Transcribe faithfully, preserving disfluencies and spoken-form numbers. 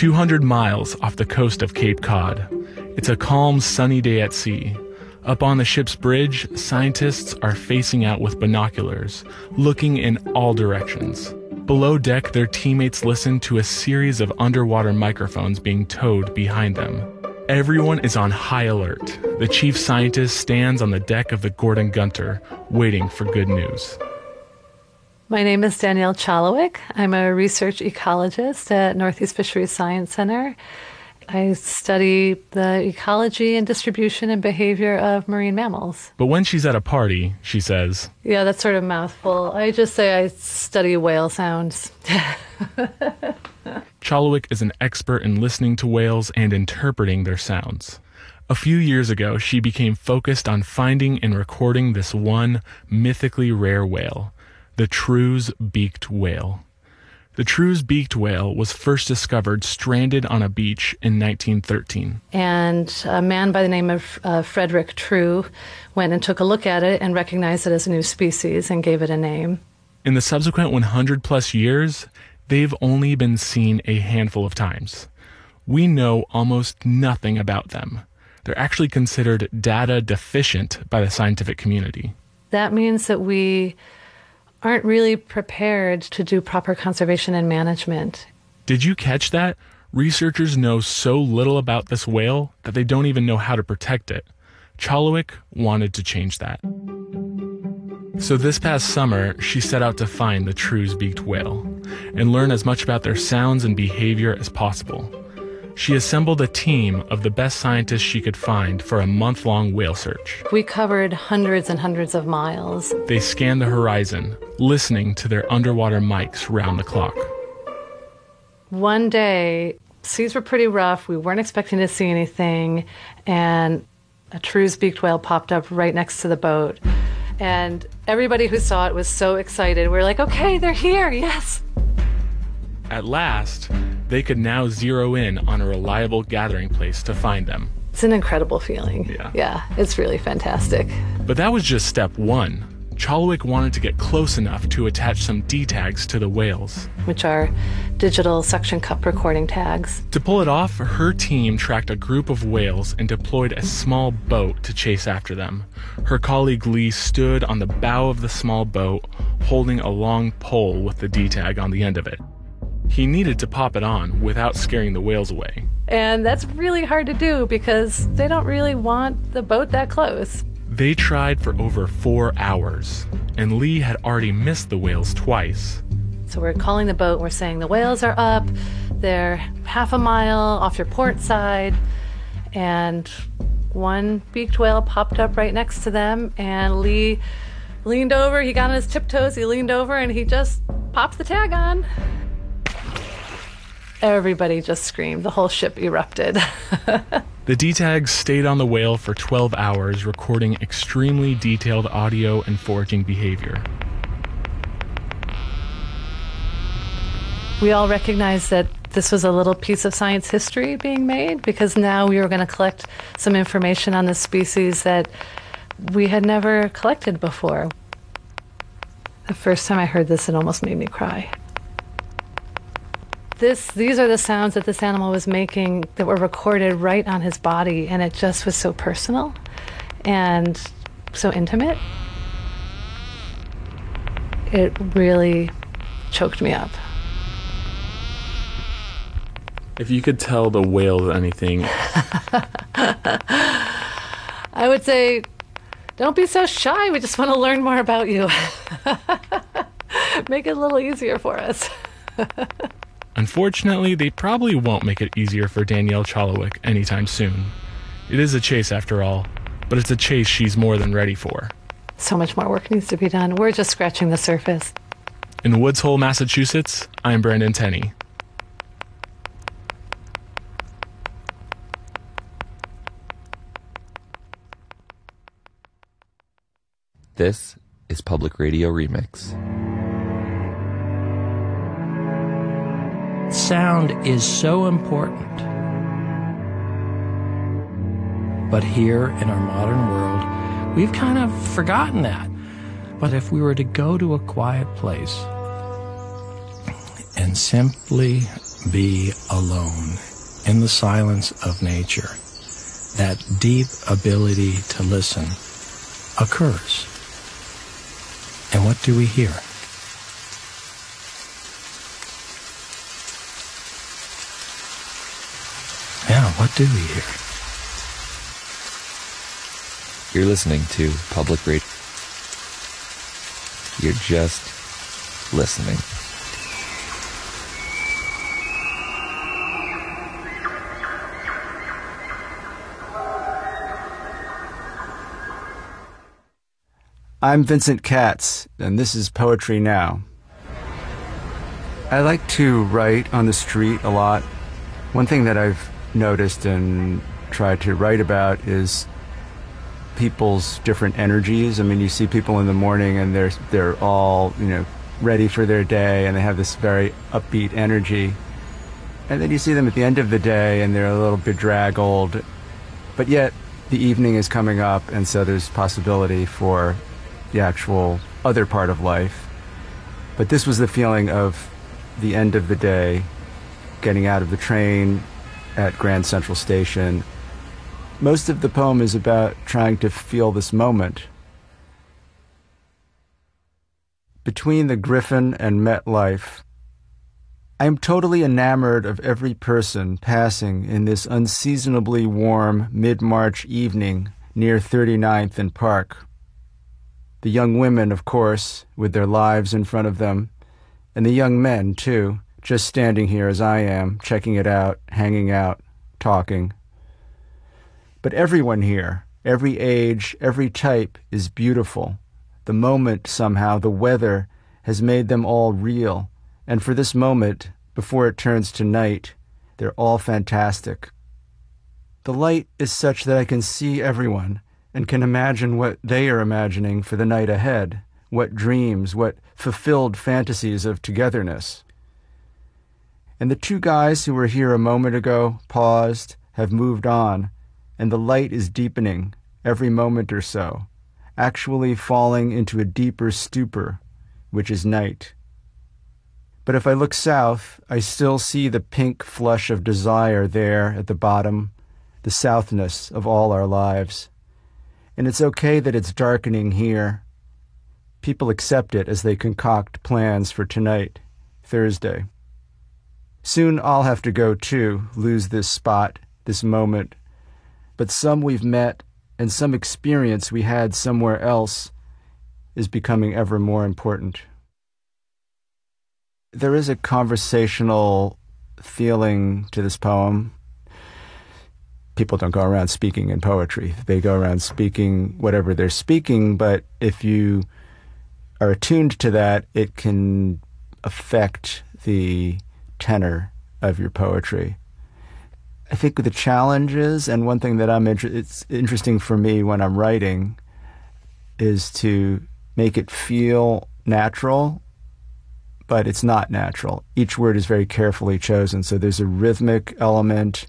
two hundred miles off the coast of Cape Cod. It's a calm, sunny day at sea. Up on the ship's bridge, scientists are facing out with binoculars, looking in all directions. Below deck, their teammates listen to a series of underwater microphones being towed behind them. Everyone is on high alert. The chief scientist stands on the deck of the Gordon Gunter, waiting for good news. My name is Danielle Chalowick. I'm a research ecologist at Northeast Fisheries Science Center. I study the ecology and distribution and behavior of marine mammals. But when she's at a party, she says... Yeah, that's sort of a mouthful. I just say I study whale sounds. Chalowick is an expert in listening to whales and interpreting their sounds. A few years ago, she became focused on finding and recording this one mythically rare whale, the Trews beaked whale. The Trews beaked whale was first discovered stranded on a beach in nineteen thirteen. And a man by the name of uh, Frederick Trew went and took a look at it and recognized it as a new species and gave it a name. In the subsequent one hundred plus years, they've only been seen a handful of times. We know almost nothing about them. They're actually considered data deficient by the scientific community. That means that we aren't really prepared to do proper conservation and management. Did you catch that? Researchers know so little about this whale that they don't even know how to protect it. Chalowick wanted to change that. So this past summer, she set out to find the Trews beaked whale and learn as much about their sounds and behavior as possible. She assembled a team of the best scientists she could find for a month-long whale search. We covered hundreds and hundreds of miles. They scanned the horizon, listening to their underwater mics round the clock. One day, seas were pretty rough. We weren't expecting to see anything, and a Trews beaked whale popped up right next to the boat. And everybody who saw it was so excited. We were like, okay, they're here, yes! At last, they could now zero in on a reliable gathering place to find them. It's an incredible feeling. Yeah. Yeah, it's really fantastic. But that was just step one. Chalowick wanted to get close enough to attach some D-tags to the whales, which are digital suction cup recording tags. To pull it off, her team tracked a group of whales and deployed a small boat to chase after them. Her colleague Lee stood on the bow of the small boat, holding a long pole with the D-tag on the end of it. He needed to pop it on without scaring the whales away. And that's really hard to do because they don't really want the boat that close. They tried for over four hours, and Lee had already missed the whales twice. So we're calling the boat, we're saying the whales are up, they're half a mile off your port side, and one beaked whale popped up right next to them, and Lee leaned over, he got on his tiptoes, he leaned over, and he just popped the tag on. Everybody just screamed. The whole ship erupted. The D-tags stayed on the whale for twelve hours, recording extremely detailed audio and foraging behavior. We all recognized that this was a little piece of science history being made because now we were going to collect some information on this species that we had never collected before. The first time I heard this, it almost made me cry. This, these are the sounds that this animal was making that were recorded right on his body, and it just was so personal and so intimate. It really choked me up. If you could tell the whales anything... I would say, don't be so shy. We just want to learn more about you. Make it a little easier for us. Unfortunately, they probably won't make it easier for Danielle Chalowick anytime soon. It is a chase after all, but it's a chase she's more than ready for. So much more work needs to be done. We're just scratching the surface. In Woods Hole, Massachusetts, I'm Brandon Tenney. This is Public Radio Remix. Sound is so important. But here in our modern world, we've kind of forgotten that. But if we were to go to a quiet place and can simply be alone in the silence of nature, that deep ability to listen occurs. And what do we hear? Yeah, what do we hear? You're listening to Public Radio. You're just listening. I'm Vincent Katz, and this is Poetry Now. I like to write on the street a lot. One thing that I've noticed and tried to write about is people's different energies. I mean, you see people in the morning and they're they're all, you know, ready for their day, and they have this very upbeat energy. And then you see them at the end of the day and they're a little bedraggled, but yet the evening is coming up, and so there's possibility for the actual other part of life. But this was the feeling of the end of the day, getting out of the train at Grand Central Station. Most of the poem is about trying to feel this moment. Between the Griffin and MetLife, I am totally enamored of every person passing in this unseasonably warm mid-March evening near thirty-ninth and Park. The young women, of course, with their lives in front of them, and the young men, too, just standing here as I am, checking it out, hanging out, talking. But everyone here, every age, every type, is beautiful. The moment, somehow, the weather, has made them all real, and for this moment, before it turns to night, they're all fantastic. The light is such that I can see everyone, and can imagine what they are imagining for the night ahead, what dreams, what fulfilled fantasies of togetherness. And the two guys who were here a moment ago paused, have moved on, and the light is deepening every moment or so, actually falling into a deeper stupor, which is night. But if I look south, I still see the pink flush of desire there at the bottom, the southness of all our lives. And it's okay that it's darkening here. People accept it as they concoct plans for tonight, Thursday. Soon I'll have to go too, lose this spot, this moment. But some we've met and some experience we had somewhere else is becoming ever more important. There is a conversational feeling to this poem. People don't go around speaking in poetry. They go around speaking whatever they're speaking, but if you are attuned to that, it can affect the tenor of your poetry. I think the challenges, and one thing that I'm inter- it's interesting for me when I'm writing, is to make it feel natural, but it's not natural. Each word is very carefully chosen, so there's a rhythmic element,